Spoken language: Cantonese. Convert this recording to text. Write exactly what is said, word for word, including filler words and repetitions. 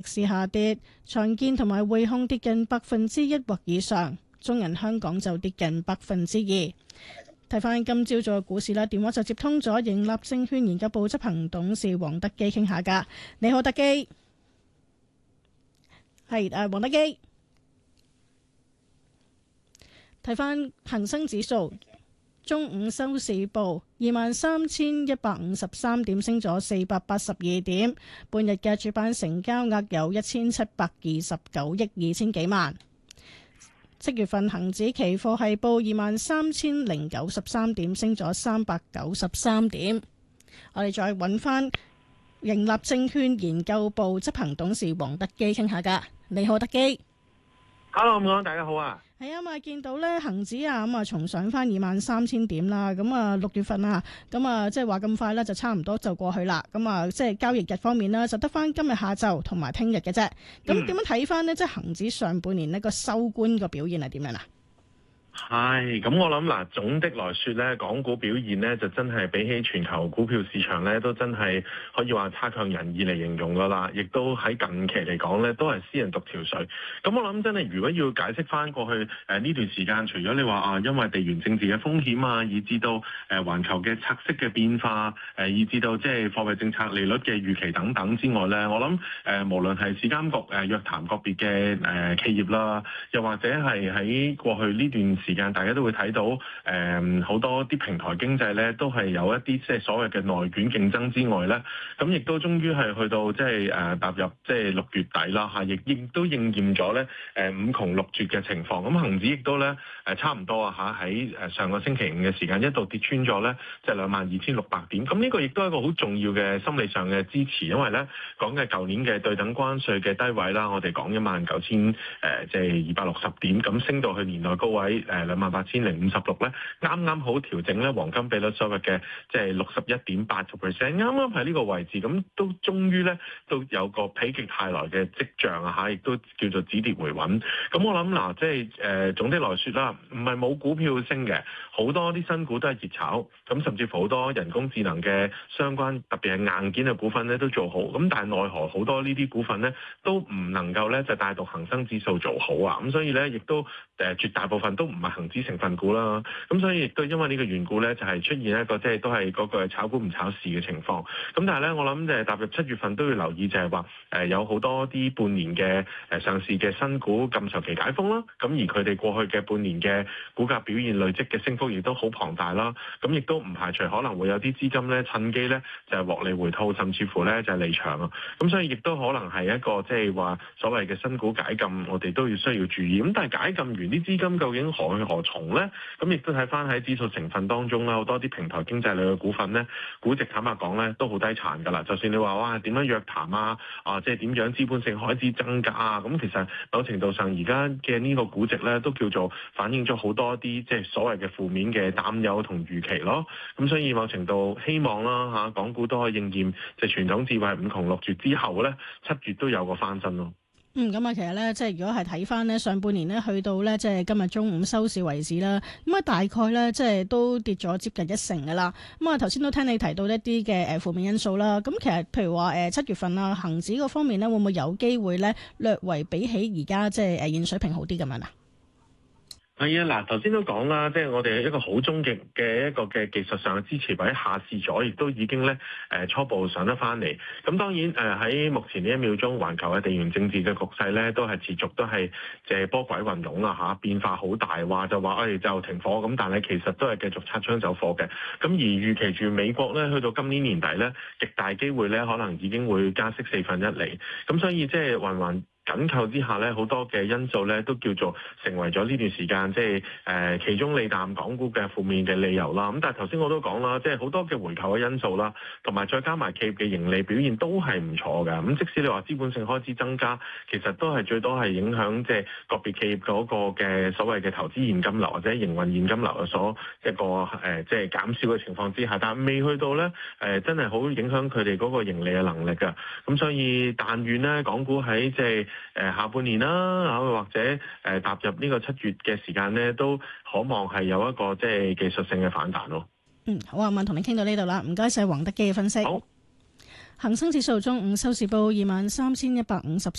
市下跌，長建同埋匯控跌近百分之一或以上，中銀香港就跌近百分之二。睇翻今朝早嘅股市啦，電話就接通咗盈立證券研究部執行董事黃德基傾下㗎。你好，德基。係誒，黃德基。睇翻恒生指數，中午收市報二萬三千一百五十三點，升咗四百八十二點。半日嘅主板成交額有一千七百二十九億二千幾萬。七月份恒指期貨係報二萬三千零九十三點，升咗三百九十三點。我哋再揾翻盈立證券研究部執行董事黃德基傾下㗎。你好，德基。 Hello， 咁講，大家好啊。 係啊嘛，見到咧恒指啊咁啊重上翻二萬三千點啦。咁啊六月份啊，咁啊即係話咁快咧就差唔多就過去啦。咁啊即係交易日方面啦，就得翻今日下晝同埋聽日嘅啫。咁點樣睇翻呢？即係恒指上半年呢個收官個表現係點樣啊？ 係，咁我諗嗱，總的來說咧，港股表現咧就真係比起全球股票市場咧，都真係可以話差強人意嚟形容噶啦。亦都喺近期嚟講咧，都係私人獨條水。咁我諗真係，如果要解釋翻過去誒呢、呃、段時間，除咗你話啊，因為地緣政治嘅風險啊，以至到誒環、呃、球嘅拆息嘅變化，誒、呃、以至到即係貨幣政策利率嘅預期等等之外咧，我諗誒、呃、無論係市監局誒約談個別嘅誒企業啦，又或者係喺過去呢段時間大家都會睇到，誒、呃、好多啲平台經濟咧，都係有一啲即係所謂嘅內卷競爭之外咧，咁亦都終於係去到即係誒踏入即係六月底啦嚇，亦亦都應驗咗咧誒五窮六絕嘅情況。咁恆指亦都咧誒差唔多啊嚇，喺誒上個星期五嘅時間一度跌穿咗咧，即係兩萬二千六百點。咁呢個亦都係一個好重要嘅心理上嘅支持，因為咧講嘅舊年嘅對等關稅嘅低位啦，我哋講一萬九千誒即係二百六十點，咁升到去年內高位誒兩萬八千零五十六咧，啱啱好調整咧黃金比率所謂嘅即係六十一點八個 percent，啱啱喺呢個位置，咁都終於咧都有個否極泰來嘅跡象啊嚇，亦都叫做止跌回穩。咁我諗嗱，即係誒總的來說啦，唔係冇股票升嘅，好多啲新股都係熱炒，咁甚至乎好多人工智能嘅相關，特別係硬件嘅股份咧都做好。咁但係奈何好多呢啲股份咧都唔能夠咧就帶動恒生指數做好啊。咁所以咧亦都誒絕大部分都唔係恒指成分股啦。咁所以亦都因為呢個緣故咧，就係出現一個即係都係嗰個炒股唔炒市嘅情況。咁但係咧，我諗誒踏入七月份都要留意，就係話誒有好多啲半年嘅誒上市嘅新股禁售期解封啦。咁而佢哋過去嘅半年嘅股價表現累積嘅升幅亦都好龐大啦。咁亦都唔排除可能會有啲資金咧趁機咧就係獲利回吐，甚至乎咧就係離場啊。咁所以亦都可能係一個即係話所謂嘅新股解禁，我哋都要需要注意。咁但係解禁完啲資金究竟何去何從咧？咁亦都睇翻喺指數成分當中啦，好多啲平台經濟類嘅股份咧，估值坦白講咧都好低殘㗎啦。就算你話哇點樣約談啊，啊即係點樣資本性開支增加啊，咁其實某程度上而家嘅呢個估值咧都叫做反映咗好多啲即係所謂嘅負面嘅擔憂同預期咯。咁所以某程度希望啦嚇，港股都可以應驗即係傳統智慧五窮六絕之後咧，七月都有個翻身咯。 嗯，咁啊，其實咧，即係如果係睇翻咧上半年咧，去到咧即係今日中午收市為止啦，咁啊大概咧即係都跌咗接近一成噶啦。咁啊頭先都聽你提到一啲嘅誒負面因素啦。咁其實譬如話誒七月份啊，恒指嗰方面咧，會唔會有機會咧略為比起而家即係誒現水平好啲咁樣啊？ 係啊，嗱頭先都講啦，即係我哋一個好終極嘅一個嘅技術上嘅支持位下試咗，亦都已經咧誒初步上得翻嚟。咁當然誒喺目前呢一秒鐘，環球嘅地緣政治嘅局勢咧，都係持續都係借波鬼運湧啦嚇，變化好大，話就話誒就停火咁，但係其實都係繼續擦槍走火嘅。咁而預期住美國咧去到今年年底咧，極大機會咧可能已經會加息四分一厘。咁所以即係環環緊扣之下咧，好多嘅因素咧都叫做成為咗呢段時間即係誒其中利淡港股嘅負面嘅理由啦。咁但係頭先我都講啦，即係好多嘅回購嘅因素啦，同埋再加埋企業嘅盈利表現都係唔錯嘅。咁即使你話資本性開支增加，其實都係最多係影響即係個別企業嗰個嘅所謂嘅投資現金流或者營運現金流嘅所一個誒即係減少嘅情況之下，但係未去到咧誒、呃、真係好影響佢哋嗰個盈利嘅能力㗎。咁所以但願咧港股喺即係誒下半年啦，啊或者誒踏入呢個七月嘅時間咧，都可望係有一個即係技術性嘅反彈咯。 嗯，好啊，咁同你傾到呢度啦，唔該晒黃德基嘅分析。 好， 恒生指數中午收市報二萬三千一百五十